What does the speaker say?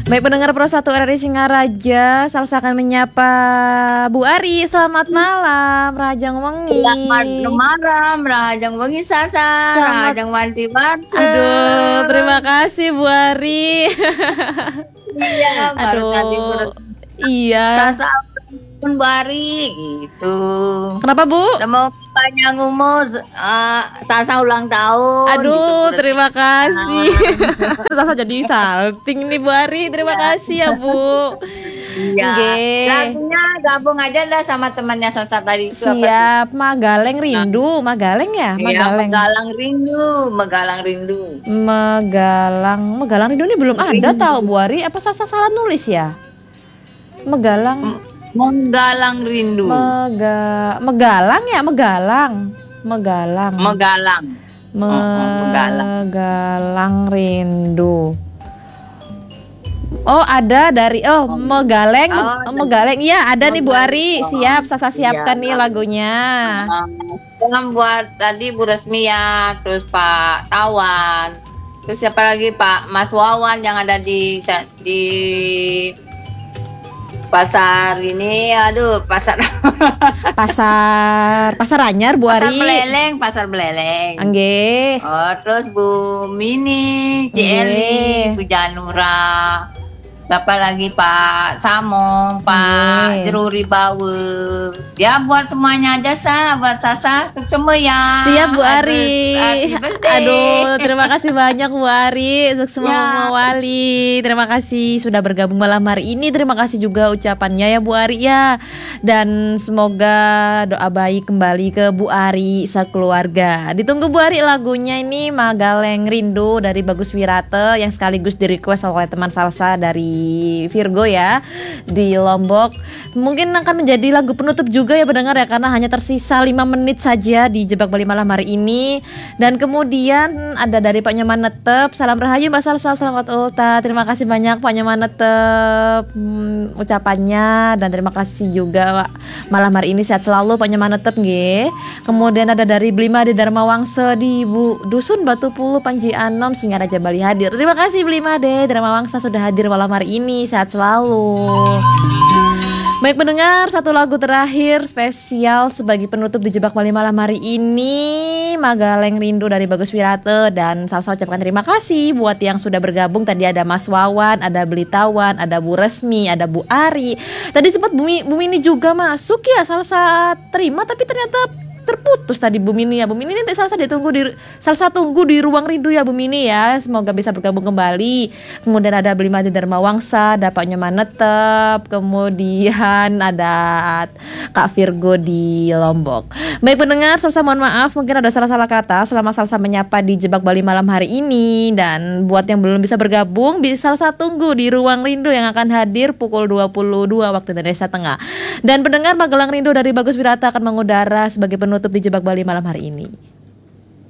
Baik pendengar Pro 1 RRI Singaraja, Salsa akan menyapa Bu Ari. Selamat malam, Rajang Wengi. Selamat malam, Rajang Wengi Sasa, Rajang Wanti Wanti. Aduh, terima kasih Bu Ari. Iya, baru tadi iya. Sasa pun Bari gitu. Kenapa Bu? Mau panjang umur, Sasa ulang tahun. Aduh, gitu, terima kasih. Sasa jadi salting nih Bu Ari. Terima kasih ya Bu. Iya. Lagunya gabung aja lah sama temannya Sasa tadi itu. Siap, Magaleng Rindu. Magaleng ya? Magaleng. Megalang Rindu, Megalang Rindu. Megalang Rindu ini belum ada tahu Bu Ari. Apa Sasa salah nulis ya? Megalang Rindu. Megalang ya, Megalang. Megalang Rindu. Oh, ada dari Megaleng. Megaleng. Iya, ada nih Bu Ari. Siap, Sasa siapkan nih lagunya. Buat tadi Bu Resmia, terus Pak Tawan. Terus siapa lagi Pak Mas Wawan yang ada di pasar ini, pasar Anyar Bu Ari. Pasar Beleleng. Angge. Oh, terus Bu Mini, Cieli, Bu Janura. Siapa lagi Pak Samong, Pak Jeruri Bawe. Ya buat semuanya aja buat Sasa semua ya. Siap Bu Ari. Aduh, terima kasih banyak Bu Ari untuk semua wali. Terima kasih sudah bergabung malam hari ini. Terima kasih juga ucapannya ya Bu Ari ya. Dan semoga doa baik kembali ke Bu Ari sekeluarga. Ditunggu Bu Ari lagunya ini Magaleng Rindu dari Bagus Wirate yang sekaligus di request oleh teman Salsa dari Virgo ya di Lombok. Mungkin akan menjadi lagu penutup juga ya pendengar ya, karena hanya tersisa 5 menit saja di Jebak Bali malam hari ini. Dan kemudian ada dari Pak Nyoman Netep, salam rahayu Mbak Salsa, selamat ulta. Terima kasih banyak Pak Nyoman Netep ucapannya, dan terima kasih juga malam hari ini sehat selalu Pak Nyoman Netep nggih. Kemudian ada dari Blimade Dharma Wangsa di Dusun Batu Pulu Panji Anom Singaraja Bali hadir. Terima kasih Blimade Dharma Wangsa sudah hadir malam hari ini, sehat selalu. Baik pendengar, satu lagu terakhir spesial sebagai penutup di Jebak Bali malam hari ini, Magaleng Rindu dari Bagus Wirate. Dan Salsa ucapkan terima kasih buat yang sudah bergabung. Tadi ada Mas Wawan, ada Belitawan, ada Bu Resmi, ada Bu Ari. Tadi sempat Bu Mini juga masuk ya, Salsa terima tapi ternyata terputus tadi Bu Mini ya. Bu Mini nanti Salsa tunggu di ruang rindu ya Bu Mini ya. Semoga bisa bergabung kembali. Kemudian ada Blimade Dharma Wangsa, ada Pak Nyoman Netep, kemudian ada Kak Virgo di Lombok. Baik pendengar, Salsa mohon maaf mungkin ada salah-salah kata selama Salsa menyapa di Jebak Bali malam hari ini. Dan buat yang belum bisa bergabung, bisa Salsa tunggu di ruang rindu yang akan hadir pukul 22 waktu Indonesia Tengah. Dan pendengar, Magelang Rindu dari Bagus Wirata akan mengudara sebagai penutup di Jebak Bali malam hari ini.